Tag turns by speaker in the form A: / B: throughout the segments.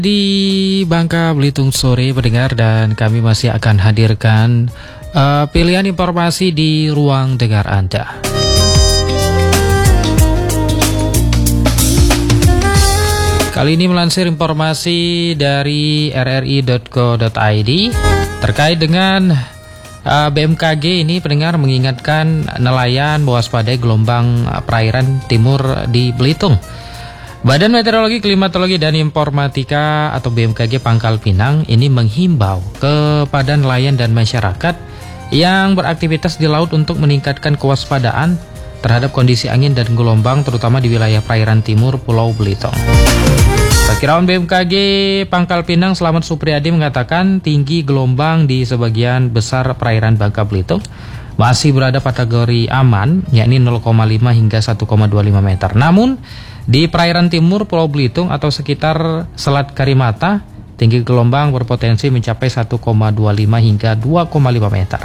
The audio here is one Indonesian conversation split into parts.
A: Di Bangka Belitung sore pendengar, dan kami masih akan hadirkan pilihan informasi di ruang dengar Anda. Kali ini melansir informasi dari rri.co.id terkait dengan BMKG ini pendengar mengingatkan nelayan mewaspadai gelombang perairan timur di Belitung. Badan Meteorologi, Klimatologi, dan Informatika atau BMKG Pangkal Pinang ini menghimbau kepada nelayan dan masyarakat yang beraktivitas di laut untuk meningkatkan kewaspadaan terhadap kondisi angin dan gelombang terutama di wilayah perairan timur Pulau Belitung. Perkiraan BMKG Pangkal Pinang Slamet Supriyadi mengatakan tinggi gelombang di sebagian besar perairan Bangka Belitung masih berada kategori aman, yakni 0,5 hingga 1,25 meter. Namun di perairan timur Pulau Belitung atau sekitar Selat Karimata, tinggi gelombang berpotensi mencapai 1,25 hingga 2,5 meter.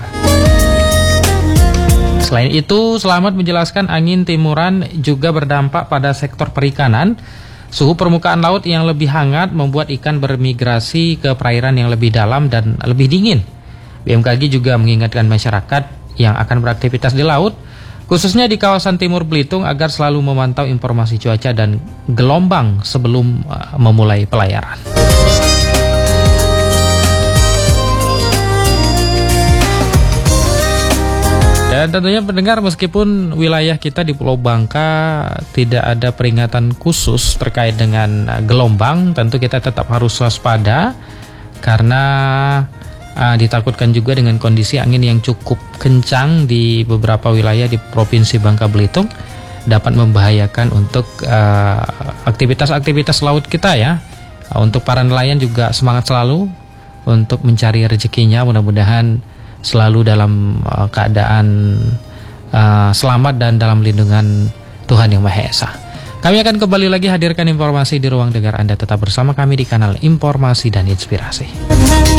A: Selain itu, Slamet menjelaskan angin timuran juga berdampak pada sektor perikanan. Suhu permukaan laut yang lebih hangat membuat ikan bermigrasi ke perairan yang lebih dalam dan lebih dingin. BMKG juga mengingatkan masyarakat yang akan beraktivitas di laut, khususnya di kawasan timur Belitung, agar selalu memantau informasi cuaca dan gelombang sebelum memulai pelayaran. Dan tentunya pendengar, meskipun wilayah kita di Pulau Bangka tidak ada peringatan khusus terkait dengan gelombang, tentu kita tetap harus waspada karena ditakutkan juga dengan kondisi angin yang cukup kencang di beberapa wilayah di Provinsi Bangka Belitung dapat membahayakan untuk aktivitas-aktivitas laut kita ya. Untuk para nelayan juga semangat selalu untuk mencari rezekinya, mudah-mudahan selalu dalam keadaan selamat dan dalam lindungan Tuhan Yang Maha Esa. Kami akan kembali lagi hadirkan informasi di ruang dengar Anda. Tetap bersama kami di kanal Informasi dan Inspirasi.